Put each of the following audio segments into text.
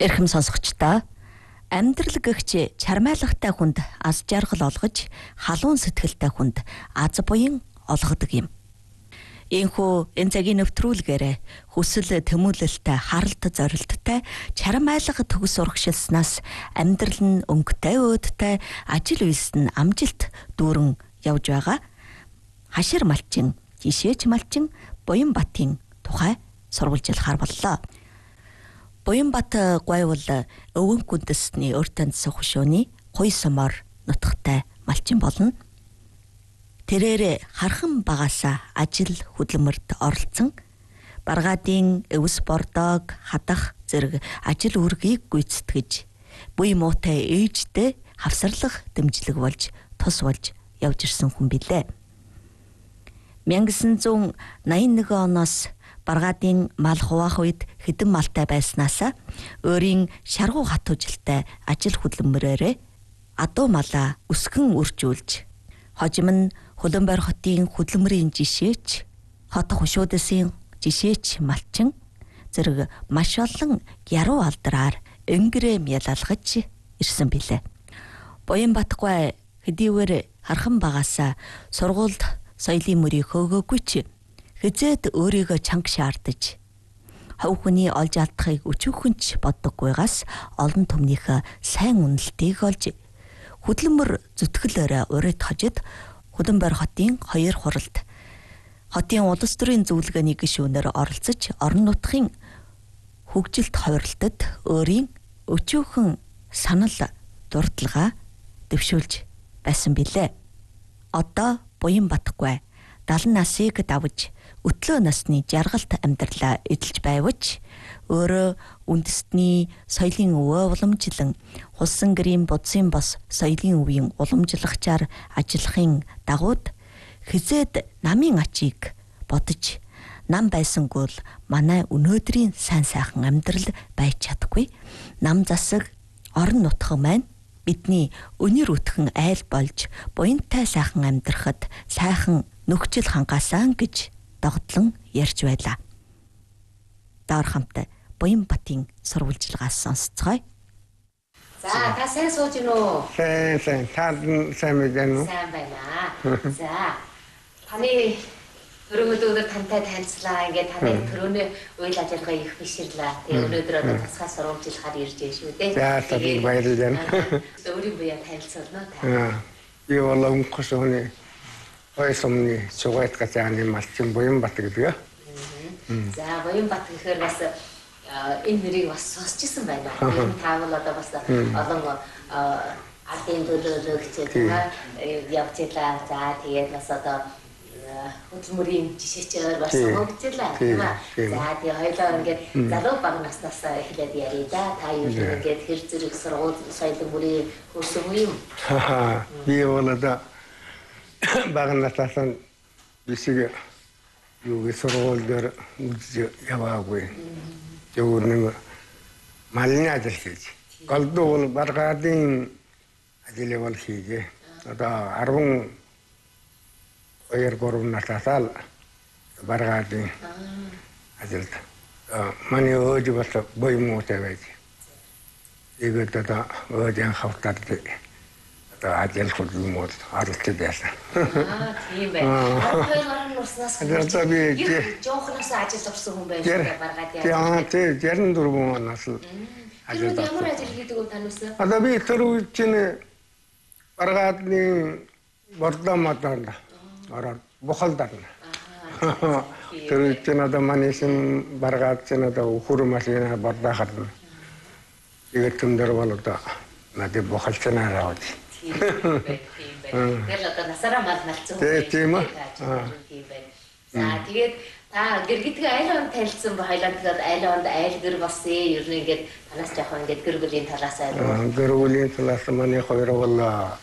Эрхэм сонсогчдоо амьдрал гэгч чармайлгатай хүнд аз жаргал олгож халуун сэтгэлтэй хүнд аз буян олгодог юм. Ийхүү энэ цагийн нэвтрүүлгээр хүсэл тэмүүлэлтэй харалт зорилттой чармайлга төгс урагшилснаас амьдрал нь өнгөтэй өөдтэй ажил үйлс нь амжилт дүүрэн явж байгаа хашир малчин, жишээч малчин Буянбатын тухай сурвалжилахаар боллоо. Буянбат гойвол өвөн гүндэсний өртөнд сөхшөөний хой сумор нутагтай малчин болно. Тэрээр хархан багасаа ажил хөдөлмөрт оролцсон баргаадын эвс бордог хадах зэрэг ажил үргийг гүйцэтгэж буй муутай ээжтэй хавсарлах дэмжлэг болж тус болж явж ирсэн хүн билээ. 1981 оноос баргаадын мал хуваах үед хэдэн малтай байснаасаа өөрийн шаргуу хатуужилтай ажил хөдөлмөрөөрөө адуу малаа өсгөн үржүүлж хожим нь Хөлбөмбөр хотын хөдөлмөрийн жишээч, хот хөшөөдөсийн жишээч малчин зэрэг маш олон яруу алдраар өнгөрөөм ялалгаж ирсэн билээ. Буянбатгүй хэдийгээр хархан багасаа сургуульд соёлын мөрийг хөөгөөгүй ч хизээд өөрийгөө чанга шаардаж хов хүний олж алдахыг өчүүхэнч боддоггүйгаас олон түмнийхээ сайн үнэлтийг олж хөдөлмөр зүтгэлээрээ урид хожид Хөлбөмбөр хотын 2 хуралд хотын улс төрийн зөвлөгөөний гишүүнээр оролцож орон нутгийн хөгжилт хувирлтад өөрийн өчүүхэн санал дурдлагаа дэвшүүлж байсан билээ. Одоо Буянбатгүй 70 насыг давж өтлөө насны жаргалт амьдралаа эдэлж байвч өөрөө үндэстний соёлын өвөө уламжлан хулсан гэрийн будсын бос соёлын өвийн уламжлагчаар ажиллахын дагууд хизээд намын ачийг бодож нам байсангүй л манай өнөөдрийн сайн сайхан амьдрал байж чадахгүй. Нам засаг орон нутхан маань бидний өнөр өтгөн айл болж буянтай сайхан амьдрахад сайхан нөхцөл хангаасан гэж догтлон ярьж байлаа. Доор хамт Буянбатын сурвалжилгаас сонсцгоё. За, та сайн сууж гин үү? Сайн. Та сайн байна уу? Сайн байна. За, таны төрөмөдөө тантай танилцлаа. Ингээд таны төрөний үйл ажиллагаа их биширлээ. Тэгээ өнөөдөр одоо тасгай сурвалжилахаар ирж байна шүү дээ. За, тэгээд баярлалаа. Өөрийн буяа танилцуулна та. Би бол өнгөсөний ойсомны цугайт гацааны малчин Буянбат гэдэг. За, Буянбат гэхээр бас энэ нэрийг бас сонсчихсан байна. Энэ таавал одоо бас олон ардын төлөөлөгч явж илаа. За, тэгээд бас одоо хөдөлмөрийн жишээчээр бас сонгогдлаа. За, тэгээд хоёулаа ингээд залуу бага наснаас эхлээд ярий да. Та юу ингээд хэр зэрэг сургууль соёлын мөрийн хөрсөн юм? Би бол одоо бага наснаас бисиг юу сургууль дээр үзэж яваагүй. Зөв нэг малны ажил хийж. Голдуу бол баргаадын ажил бол хийгээ. Одоо 12-3 насаас баргаадын ажилд. Манай өөж бас буймуутай байж. Тэгээд одоо өөжийн хавтард одоо ажил хөдөлмөрөд оролцож байсан. Тийм байна. Хоёр гаруй наснаас жоохноос ажил орсон хүн байж баргаадын. Яа, тийм 64 нас ажил. Ямар ажил хийдэг вэ танаас? Одоо би тэр үед чинь баргаадын бордоматанд ороод бухал дарна. Тэр үед чинь одоо манайсын баргаад чинь одоо өхөр машина бордоход. Тэгээд түндэр бол одоо надад бухалчнаар аваад. Тэр одоо насаараа мал малцсан хүн. Тийм үү? За, тэгээд та гэр гэдгээ айл онд танилцсан ба хоёлаа тэгээд айл онд айл гэр болсон. Ер нь ингээд танаас жоохон ингээд гэр бүлийн талаас айлуу. Гэр бүлийн талаас манай хоёр бол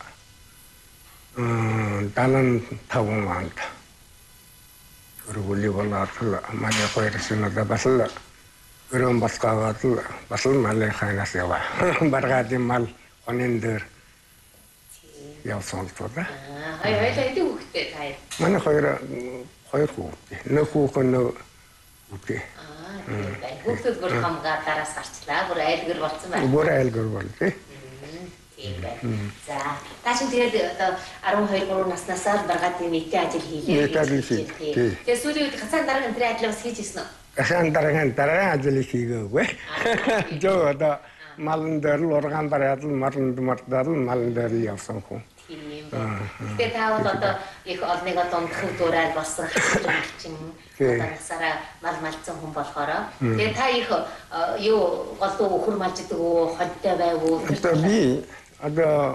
далан таван анд. Гэр бүлийн бол манай хоёр шинээр бас л гэрэн басгаагаад бас л малын ханаас яваа. Баргаадын мал онын дээр явсан л тоо да. Хоёулаа хэдийн хүүхэдтэй та? Манай хоёр хүүхэдтэй. Нэг хүүхэн нэг хүүтэй. тийм байна. Хүүхдүүд бүр хамгаа дараас гарчлаа. Бүр айлгэр болсон байна. Бүр айлгэр болжээ. Тийм байна. За, та чинь тэгээд одоо 12 3 наснасаа баргаатын нийтийн ажил хийлээ. Тэгээд сүүлийн үед гацаан дараагийн тэр ажил бас хийж ирсэн үү? Гацаан дараагийн ажил хийгээгүй. Жоо одоо малын дээр л ургаан бариад л мартаад л малын дээр л явсан хүн. Тийм байна. Тэгээд та бол одоо их олныг дундах дураад болсон чинь одоо насаараа малцсан хүн болохоор тэгээд та их юу голдуу өхөр малждаг уу, ходтой байв уу? Одоо би одоо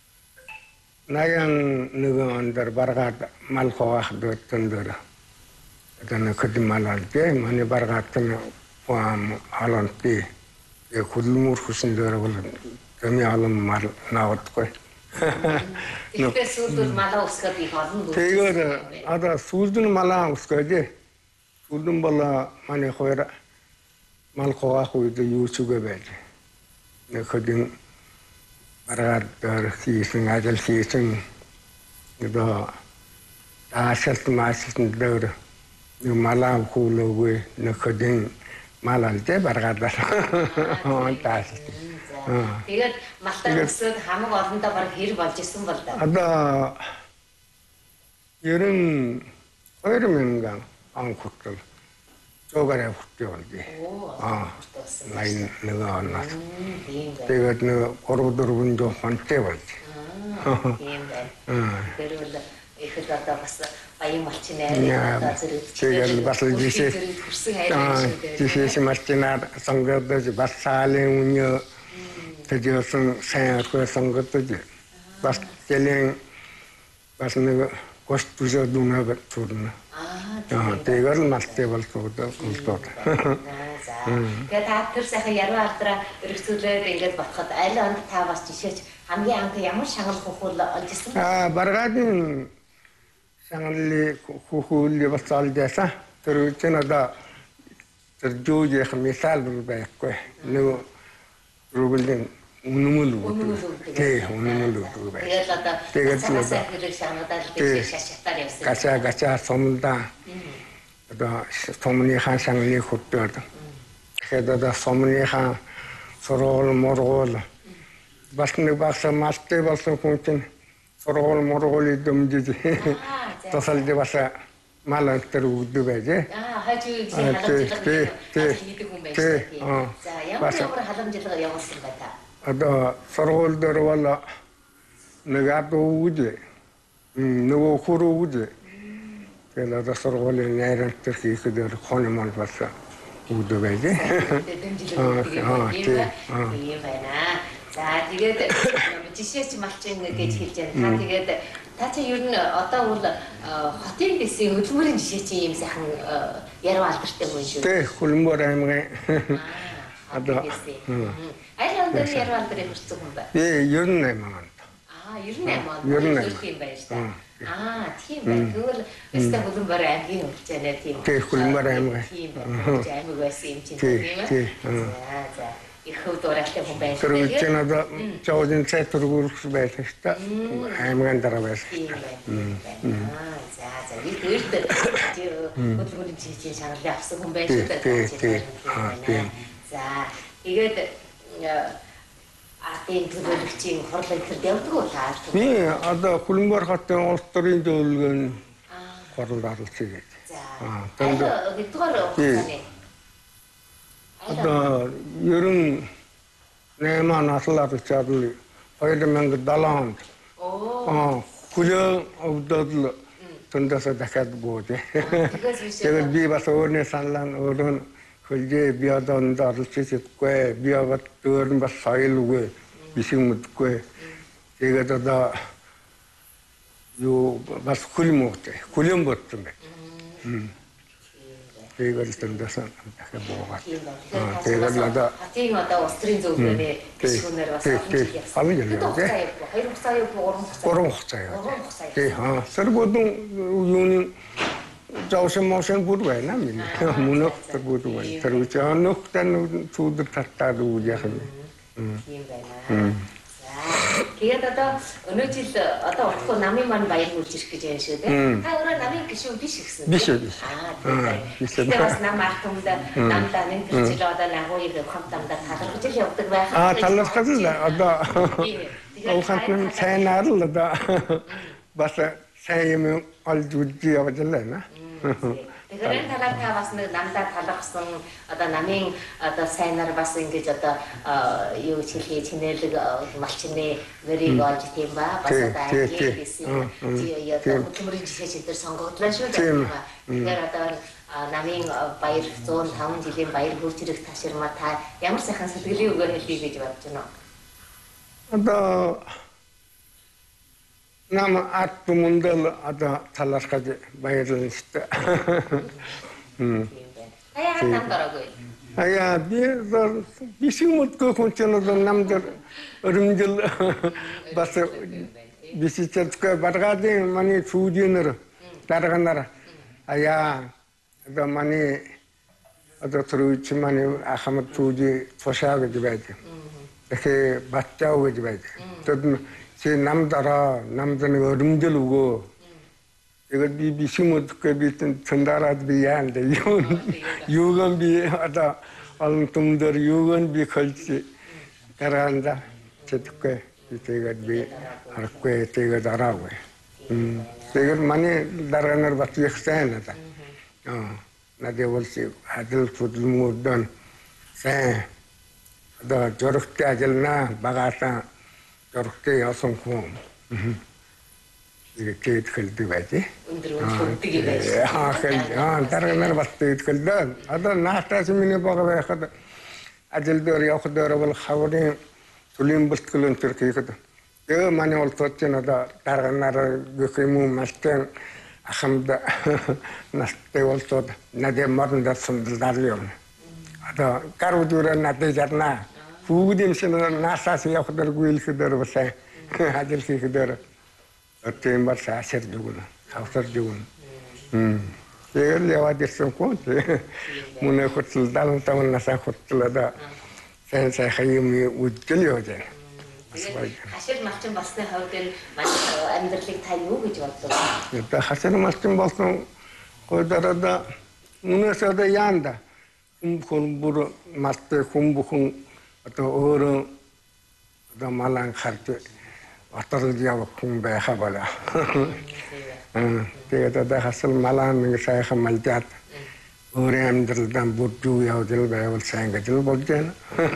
наян нөгөө андар баргаад мал хуваах дэвтэн дээр одоо нэг малалдээ манай баргаад нь аланти хөлмөр хүсэн дээр бол тэний алан мал наадгүй. Тэгэхээр сүүлдэл малаа өсгöd их олон үү? Тэгээд одоо сүүлдэл малаа өсгöd. Сүүлдэн бол манай хоёр мал хуваах үед юу чүгэ байж. Нэг хөдөн баргаад хийсэн ажил хийсэн одоо аашалт маашин дээр малаа хуулаагүй нэг хөдөн малалдээ баргаадаа. Тааш. Тэгээд малтаа өсөд хамаг олондоо баг хэр болж исэн бол да. Одоо ерөн 2000 он хүртэл зөөгөр хүртэл болдгий. Найн нэг оноо. Тэгээд нэг 3-4 жоо хонтой болж. Тийм байна. Тэр бол их л одоо бас баян малчинаа одоо зэрэг. Тэгээд бас жишээс малчинаа сонгодож бас саалын үнэ тэжсэн сайн арга сонгодож бас телен бас нэг гост бүжөө дүнага турна. Тэгээд малтай болдог. Тэгээд та тэр сайхан яруу алдраа өргөцүүлээд ингээд ботход аль онд та бас жишээч хамгийн анх ямар шагнал хөхөл олж ирсэн бэ? Баргаадын шагналын хөхөл бас олж яасан. Тэр үчиг одоо тэр жүүжих мисал байхгүй. Нэг рүүлийн үнэмэл үү. Үнэмэл үү бай. Тэгээд одоо хэрэг шагнадаа л шатаар явсан. Гачаа сомда. Одоо сомныхаа шагналыг хөтөөд. Тэгэхээр одоо сомныхаа сургууль мургуул бас нэг багш малтай болсон хүн чинь сургууль мургуулыг дэмжиж тусалж бас мал өнтер өгдөг байжээ. Хажуу халамжилга хийдэг хүн байж тээ. За ямар халамжилга явуулсан бай та? Одоо сургууль дээр бол нэг адууж нөгөө хөрөөж тэгээд одоо сургуулийн найрамт төр хийхэд хоны мал бас өгдөг байжээ. Тийм байна. За тэгээд жишээч малчин гэж хэлж байна. Та тэгээд та чи ер нь одоо бол хотын дэсийн хөдөлмөрийн жишээ чи ийм сайхан яруу алдартай хүн шүү. Тэ хөлмөр аймгийн одоо аль онд яруу алдрыг хүрсэн хүн бэ? Ер нь 8 онд. 98 онд. Ер нь юм байна шүү дээ. Тийм байна. Тэгвэл өстэй хөлмөр аймгийн болж байна тийм. Тэ хөлмөр аймгийн. Тийм байна. Аймаг байсан юм чинь тийм ээ. За. Их хөвдөрөлтэй хүн байсан. Тэр үчиг надад жоод цай төргөрөх байсан шүү дээ. Аймгийн дараа байсан. За бид өөртөө хөдөлгөөний чиглэлийн шаналлыг авсан хүн байж шүү дээ. За тэгээд артын төлөөлөгчийн хурлын төрд явдаг уу та? Би одоо Хөлбөмбөр хотын улс төрийн зөвлөгөөний хурал даралцгийг. За. Хэдгээр хугацааны? Одоо ерөн 8 наслаар чад 2007 онд. Хүлээн өвдөд тундасаа дахиад бууж. Тэгээд би бас өөрнөө саналаа өөрөө хөлжээ би одоо орлож чадахгүй. Би одоо өөр нь бас соёлгүй биш юм мэдгүй. Тэгээд одоо юу бас хүлээн бодсон бай. Тэгээд тундасаа дахиад буугаад. Тэгээд одоо хатын одоо улс төрийн зөвлөгөөний гишүүнээр бас олон жил яваа тий. 2 хугацаа юу 3 хугацаа? 3 хугацаа яваа. Тий сэргүүдэн юуны заусан моошин бүр байна минь. Мөнөх сэргүүд байна. Тэр үчиг нөхтөн цүүдэр татаад үгүй яах юм. Тийм байна. За Тэгээд одоо өнөө жил одоо утгагүй намын маань баяр хүрж ирэх гэж байна шүү дээ. Та өөрөө намын гишүүн биш гэсэн. Биш үү. Тэгээд бас нам артумд намдаа нэг жил одоо нагууыг хамтамдаа талархаж л явдаг байх. Талархаж л одоо ухаан сайнаар л одоо бас сайн юм олж үзье явж байна. Тэгэхээр талаар та бас нэг намдаа талархсан одоо намын одоо сайнаар бас ингэж одоо юу хэлхий чинэлэг малчны мөрийг олж тийм ба бас одоо хийсэн хөдөлмөрийн жишээ дээр сонгогдлоо шүү дээ. Тэгэхээр одоо намын баяр 105 жилийн баяр хүрч ирэх таширмаа та ямар сайхан сэтгэлийн үгээр хэлье гэж бодож байна уу? Одоо нам арт мундал ада талархаж баярлалаа шүү дээ. Аяа нам дараагүй. Аяа би шимутгүй хүн ч намд өрөмжил бас бисичэлтгэ баргаадын маны чүүдийнэр дарганаар аяа одоо маны одоо төрүүч маны ахмад чүүди тушаа гэж байдаг. Тэгэхээр баттаа гэж байдаг. Тэд 제 남자라 남자는 얼음들 오고 이거 비심어떻게 비튼 전달하지 비한데 유건비 하다 얼음tum들 유건비 걸지 따라한다 제득게 제가 비 알게 제가 달아고 제가 많이 달아는 받기 했잖아 나게 볼지 아들 부들무던 새 저렇게 하질나 바가사 저렇게 여성품 이렇게 걸도 봐야지. 다른 날 봤을 때 걸도 아들 나타시미네 보고 해서 아들들 여기들 하고는 돌림 불끌은 저렇게 있거든. 그 많이 올었잖아. 다른 나라 그 맞던 아함다 나때 올었 나대 모른다 손들 달려. 아다 가루들은 나대잖아. 부부됨시는 나사서 여기들 구일그대로 보세 아들씨 그대로 어때 말사 아셔 주구나 사서 주구나 제일 내와됐어 콘데 문에 호텔 다른 타면 나사 호텔에다 센세 하임이 웃들려져 하실 말씀 봤을 때 하우들 амьдралыг та юу гэж боддог? 일단 하실 말씀 봤어 거기다가 문에서도 얀다 공부를 맞대 공부хүн одоо өөрөө одоо малан харж атарл явах хүн байха бала. Тэгээд одоо хасал малан нэг сайхан малдаад өөрөө амьдралдаа бүрдүү явдал байвал сайн гэж болж байна.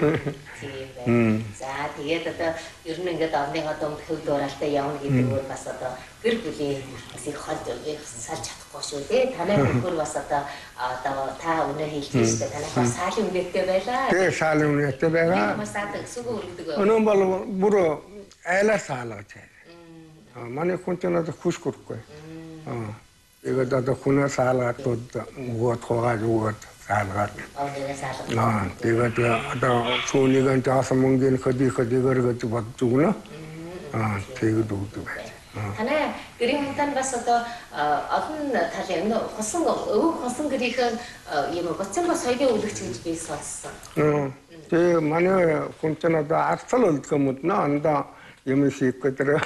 За тэгээд одоо ер нь ингээд орныхоо дунд хөвд уралтай явна гэдэг өөр бас одоо гэр бүлийн бас их хол салж чадахгүй шүү дээ. Танай хөр бас одоо та өнөө хэлж штэ танай бас саалын үнэтэй байлаа. Тэг саалын үнэтэй байгаа. Бас аадаг сүгөө өргөдөг. Өнөө бол бүр айлаа саалгаж байна. Манай хүн ч надад хүш хүрхгүй. Тэгээд одоо хүнээ саалгаад өгөөд хуугаад өгөөд саалгаад. Тэгээд одоо сүүнийгэн таасан мөнгөний хөдөлгөөр гэж бодож өгнө. Тэгээд өгдөг байх. Танай гэрийн хамтан бас одоо олон талын хосон гэрийн юм гоцсон бас соёлын өвлөгч гэж би сонссон. Тэгээ манай хүн ч одоо арцал үлдэх юм уу анда юм шиг гэдэг.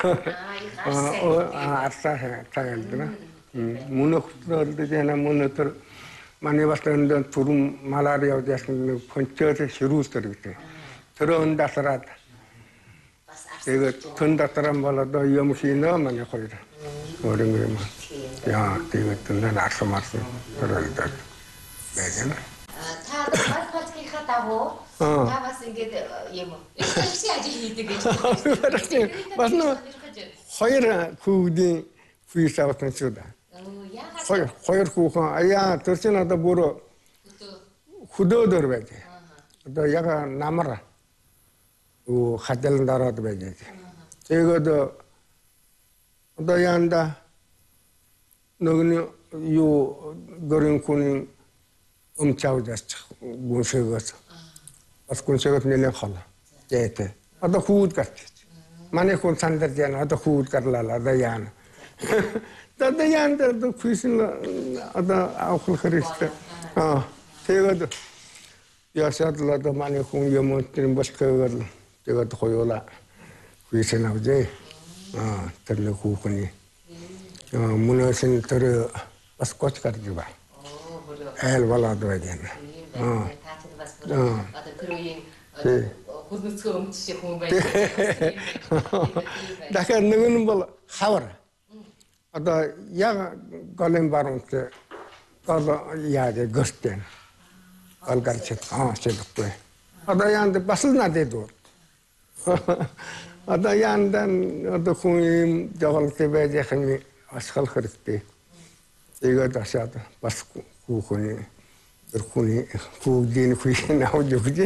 Арцаа цагаалдна. Мөнөх төлөвлөж мөнөтөр манай бас энэ турм малариа явуулсан концерт ширүүлдэг гэдэг. Тэр өндасраад тэгээд төн дотрон болоод юм хийнэ манай хоёр. Өөрөнгө юм. Яа тэгээд тэн нарсамарсан төрөлдөг. Бэгэн. Та подкастынхаа дагуу та бас ингэж юм экспертиз ажил хийдэг гэж. Бас нөө хоёр хүүхдийн фийс авсан шүү дээ. Хоёр хүүхэн аяа төрсөн одоо бүр хөдөөдөр байж. Одоо яга намар хадалан дараад байж. Тэгээд одоо янда нөгөө юу гөрийн хүн умчаудаас гүншээгээс бас гүншээгээс нэлээд хол. Тэгээд одоо хүүд гарч. Манай хүн сандар яана одоо хүүд гарлаа одоо яана. Одоо янда күсэн одоо авах хэрэгтэй. Тэгээд ясадлаа манай хүн юм өтрийн болхойгоор тэгээд хоёулаа Хуйсан авжээ. Тэр нэг хүүхний. Мөнөөсөн тэр бас гоч гарч ба. Айл болоод байна. Таатад бас одоо тэр үеийн хөлнөцгөө өмчших хүн байж. дахиад нэг нь бол хавар. Одоо яг голын баруунт гол яаде гостен. Гол гарч чадахгүй. Одоо яанд бас л надад дуу. Одоо яандан одоо хүн жоголт байж хэмээн асхал хэрэгтэй. Тэгээд асаад бас хүүхний тэрхүүний хүүхдийн хүчин авч өгч.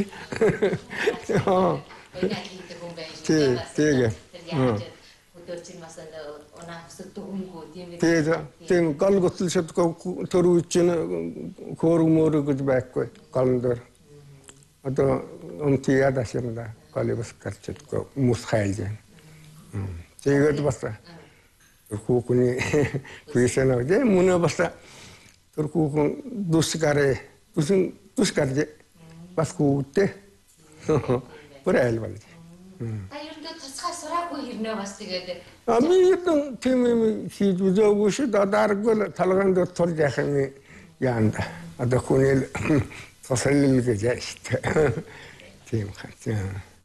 Тэгээ. Өдөржин бас онаа хөсөлдөг хүнгүү тийм үү? Тийм гол готлшод төр үчин хөөрөг мөрөг гэж байхгүй гол дээр. Одоо онти ядашинда гол бас гарчдаггүй мус хайлж байна. Тэгээд бас хүүхний хүчин авч мөнө бас тэр хүүхэн дус гарэ дус гарж бас хүүхдээ бүр айлбал. Та ерөнхийдөө тусгай сураагүй хэрнээ бас тэгээд Амиитэн тийм хийж үзээгүй шүү дээ. Даргал талгаан дээр тулж яах юм яанда. Одоо хүнэл тусалл гэж яаштай. Тийм хаа.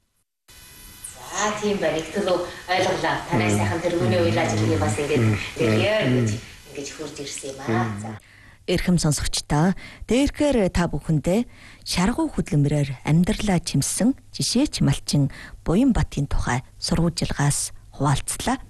Тийм байна. Ихтэл ойлголаа. Танай сайхан тэр үний уйлаж ирэх бас ингэж хурж ирсэн юм аа. За. Эрхэм сонсогчдоо дээрхээр та бүхэндээ шаргуу хөдөлмөрөөр амьдралаа чимсэн жишээч малчин Буянбатын тухай сурвалжилгаас хуваалцлаа.